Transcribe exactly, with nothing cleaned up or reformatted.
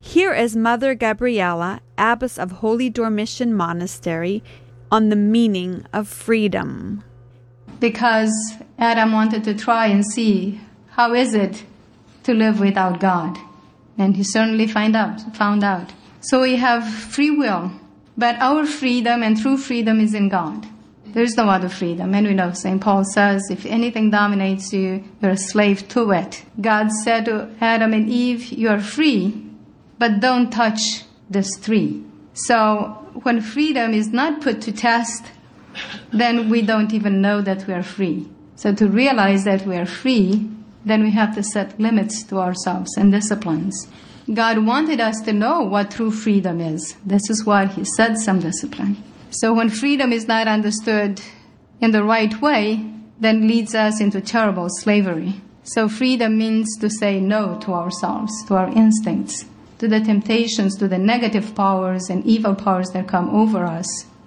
Here is Mother Gabriela, Abbess of Holy Dormition Monastery, on the meaning of freedom. Because Adam wanted to try and see how is it to live without God. And he certainly find out, found out. So we have free will, but our freedom and true freedom is in God. There is no other freedom. And we know Saint Paul says, if anything dominates you, you're a slave to it. God said to Adam and Eve, you are free, but don't touch this tree. So when freedom is not put to test, then we don't even know that we are free. So to realize that we are free, then we have to set limits to ourselves and disciplines. God wanted us to know what true freedom is. This is why he set some discipline. So when freedom is not understood in the right way, then leads us into terrible slavery. So freedom means to say no to ourselves, to our instincts, to the temptations, to the negative powers and evil powers that come over us.